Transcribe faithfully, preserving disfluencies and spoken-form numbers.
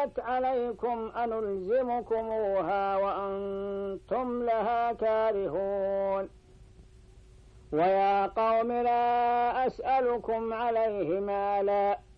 حرمت عليكم أنلزمكموها وأنتم لها كارهون. ويا قوم لا أسألكم عليه مالا